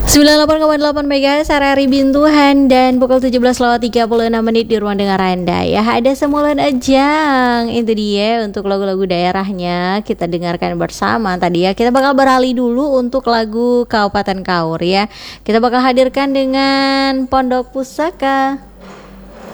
98,8 MHz RRI Bintuhan dan pukul 17:36 di ruang dengar Anda ya. Ada Semulan Ejang, itu dia untuk lagu-lagu daerahnya kita dengarkan bersama. Tadi ya kita bakal beralih dulu untuk lagu Kabupaten Kaur ya. Kita bakal hadirkan dengan Pondok Pusaka.